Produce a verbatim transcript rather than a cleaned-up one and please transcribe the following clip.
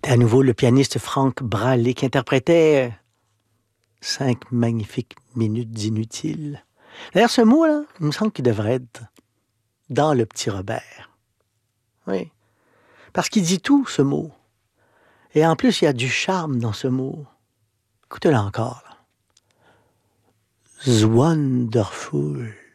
C'était à nouveau le pianiste Franck Bralé qui interprétait cinq magnifiques minutes inutiles. D'ailleurs, ce mot-là, il me semble qu'il devrait être dans le Petit Robert. Oui. Parce qu'il dit tout, ce mot. Et en plus, il y a du charme dans ce mot. Écoutez-le encore. Là. Wonderful.